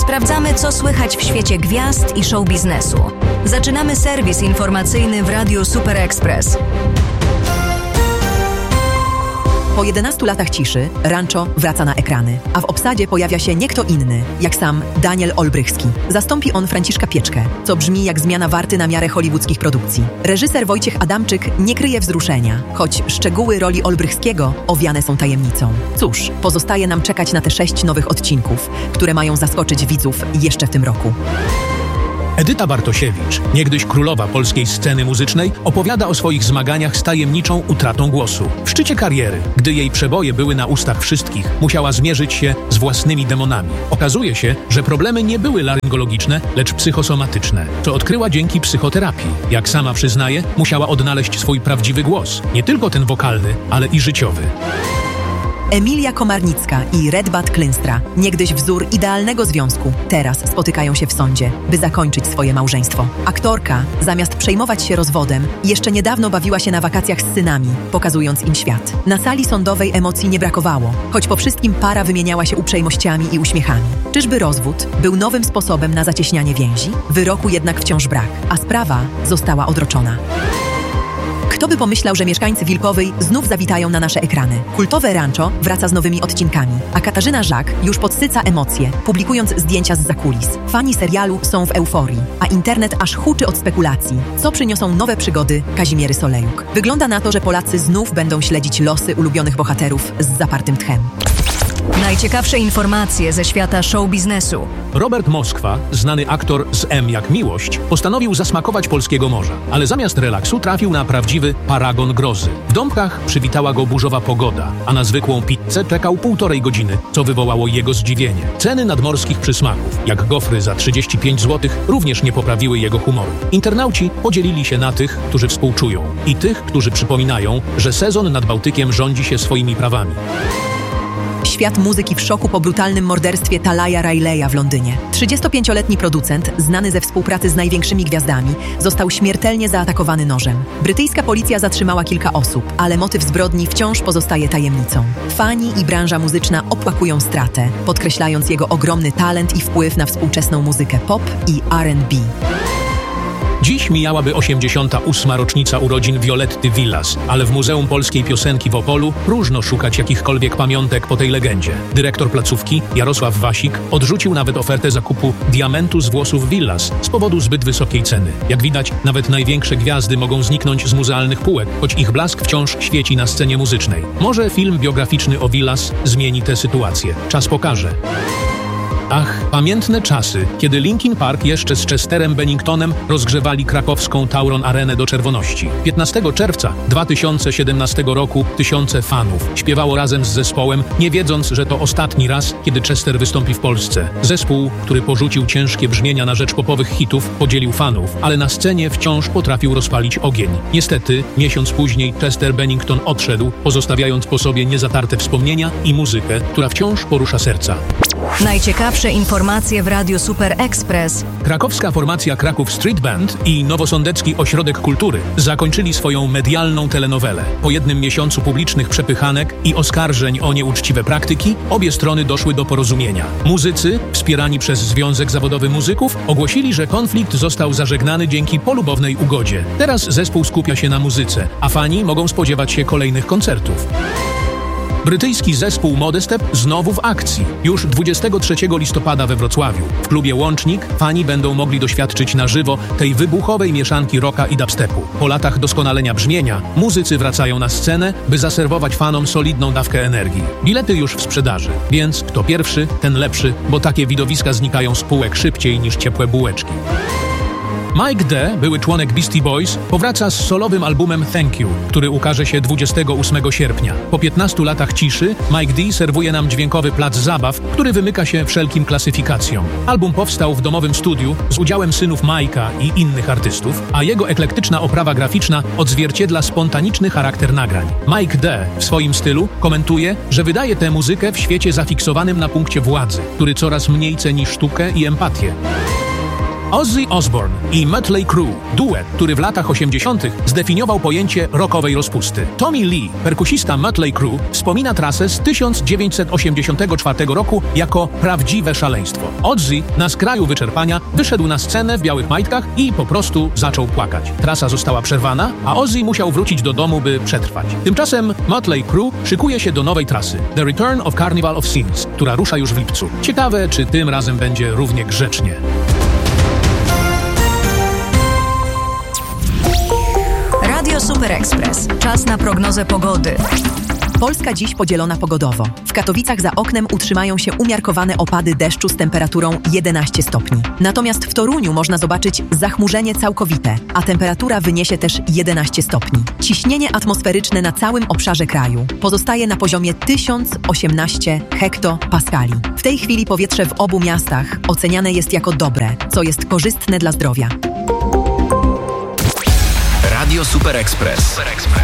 Sprawdzamy, co słychać w świecie gwiazd i show biznesu. Zaczynamy serwis informacyjny w Radiu Super Express. Po 11 latach ciszy Rancho wraca na ekrany, a w obsadzie pojawia się nie kto inny, jak sam Daniel Olbrychski. Zastąpi on Franciszka Pieczkę, co brzmi jak zmiana warty na miarę hollywoodzkich produkcji. Reżyser Wojciech Adamczyk nie kryje wzruszenia, choć szczegóły roli Olbrychskiego owiane są tajemnicą. Cóż, pozostaje nam czekać na te 6 nowych odcinków, które mają zaskoczyć widzów jeszcze w tym roku. Edyta Bartosiewicz, niegdyś królowa polskiej sceny muzycznej, opowiada o swoich zmaganiach z tajemniczą utratą głosu. W szczycie kariery, gdy jej przeboje były na ustach wszystkich, musiała zmierzyć się z własnymi demonami. Okazuje się, że problemy nie były laryngologiczne, lecz psychosomatyczne, co odkryła dzięki psychoterapii. Jak sama przyznaje, musiała odnaleźć swój prawdziwy głos. Nie tylko ten wokalny, ale i życiowy. Emilia Komarnicka i Redbat Klynstra, niegdyś wzór idealnego związku, teraz spotykają się w sądzie, by zakończyć swoje małżeństwo. Aktorka, zamiast przejmować się rozwodem, jeszcze niedawno bawiła się na wakacjach z synami, pokazując im świat. Na sali sądowej emocji nie brakowało, choć po wszystkim para wymieniała się uprzejmościami i uśmiechami. Czyżby rozwód był nowym sposobem na zacieśnianie więzi? Wyroku jednak wciąż brak, a sprawa została odroczona. Kto by pomyślał, że mieszkańcy Wilkowej znów zawitają na nasze ekrany. Kultowe Rancho wraca z nowymi odcinkami, a Katarzyna Żak już podsyca emocje, publikując zdjęcia z zakulis. Fani serialu są w euforii, a internet aż huczy od spekulacji, co przyniosą nowe przygody Kazimiery Solejuk. Wygląda na to, że Polacy znów będą śledzić losy ulubionych bohaterów z zapartym tchem. Najciekawsze informacje ze świata show biznesu. Robert Moskwa, znany aktor z M jak Miłość, postanowił zasmakować polskiego morza, ale zamiast relaksu trafił na prawdziwy paragon grozy. W Dąbkach przywitała go burzowa pogoda, a na zwykłą pizzę czekał 1,5 godziny, co wywołało jego zdziwienie. Ceny nadmorskich przysmaków, jak gofry za 35 zł, również nie poprawiły jego humoru. Internauci podzielili się na tych, którzy współczują, i tych, którzy przypominają, że sezon nad Bałtykiem rządzi się swoimi prawami. Świat muzyki w szoku po brutalnym morderstwie Talaya Rileya w Londynie. 35-letni producent, znany ze współpracy z największymi gwiazdami, został śmiertelnie zaatakowany nożem. Brytyjska policja zatrzymała kilka osób, ale motyw zbrodni wciąż pozostaje tajemnicą. Fani i branża muzyczna opłakują stratę, podkreślając jego ogromny talent i wpływ na współczesną muzykę pop i R&B. Dziś mijałaby 88. rocznica urodzin Violetty Villas, ale w Muzeum Polskiej Piosenki w Opolu próżno szukać jakichkolwiek pamiątek po tej legendzie. Dyrektor placówki, Jarosław Wasik, odrzucił nawet ofertę zakupu diamentu z włosów Villas z powodu zbyt wysokiej ceny. Jak widać, nawet największe gwiazdy mogą zniknąć z muzealnych półek, choć ich blask wciąż świeci na scenie muzycznej. Może film biograficzny o Villas zmieni tę sytuację. Czas pokaże. Ach, pamiętne czasy, kiedy Linkin Park jeszcze z Chesterem Benningtonem rozgrzewali krakowską Tauron Arenę do czerwoności. 15 czerwca 2017 roku tysiące fanów śpiewało razem z zespołem, nie wiedząc, że to ostatni raz, kiedy Chester wystąpi w Polsce. Zespół, który porzucił ciężkie brzmienia na rzecz popowych hitów, podzielił fanów, ale na scenie wciąż potrafił rozpalić ogień. Niestety, miesiąc później Chester Bennington odszedł, pozostawiając po sobie niezatarte wspomnienia i muzykę, która wciąż porusza serca. Najciekawsze informacje w Radiu Super Express. Krakowska formacja Kraków Street Band i Nowosądecki Ośrodek Kultury zakończyli swoją medialną telenowelę. Po 1 miesiącu publicznych przepychanek i oskarżeń o nieuczciwe praktyki, obie strony doszły do porozumienia. Muzycy, wspierani przez Związek Zawodowy Muzyków, ogłosili, że konflikt został zażegnany dzięki polubownej ugodzie. Teraz zespół skupia się na muzyce, a fani mogą spodziewać się kolejnych koncertów. Brytyjski zespół Modestep znowu w akcji. Już 23 listopada we Wrocławiu. W klubie Łącznik fani będą mogli doświadczyć na żywo tej wybuchowej mieszanki rocka i dubstepu. Po latach doskonalenia brzmienia, muzycy wracają na scenę, by zaserwować fanom solidną dawkę energii. Bilety już w sprzedaży, więc kto pierwszy, ten lepszy, bo takie widowiska znikają z półek szybciej niż ciepłe bułeczki. Mike D., były członek Beastie Boys, powraca z solowym albumem Thank You, który ukaże się 28 sierpnia. Po 15 latach ciszy Mike D. serwuje nam dźwiękowy plac zabaw, który wymyka się wszelkim klasyfikacjom. Album powstał w domowym studiu z udziałem synów Mike'a i innych artystów, a jego eklektyczna oprawa graficzna odzwierciedla spontaniczny charakter nagrań. Mike D. w swoim stylu komentuje, że wydaje tę muzykę w świecie zafiksowanym na punkcie władzy, który coraz mniej ceni sztukę i empatię. Ozzy Osbourne i Mötley Crüe, duet, który w latach 80. zdefiniował pojęcie rockowej rozpusty. Tommy Lee, perkusista Mötley Crüe, wspomina trasę z 1984 roku jako prawdziwe szaleństwo. Ozzy na skraju wyczerpania wyszedł na scenę w białych majtkach i po prostu zaczął płakać. Trasa została przerwana, a Ozzy musiał wrócić do domu, by przetrwać. Tymczasem Mötley Crüe szykuje się do nowej trasy, The Return of Carnival of Sins, która rusza już w lipcu. Ciekawe, czy tym razem będzie równie grzecznie. Radio Super Express. Czas na prognozę pogody. Polska dziś podzielona pogodowo. W Katowicach za oknem utrzymają się umiarkowane opady deszczu z temperaturą 11 stopni. Natomiast w Toruniu można zobaczyć zachmurzenie całkowite, a temperatura wyniesie też 11 stopni. Ciśnienie atmosferyczne na całym obszarze kraju pozostaje na poziomie 1018 hektopaskali. W tej chwili powietrze w obu miastach oceniane jest jako dobre, co jest korzystne dla zdrowia. Radio Super Express.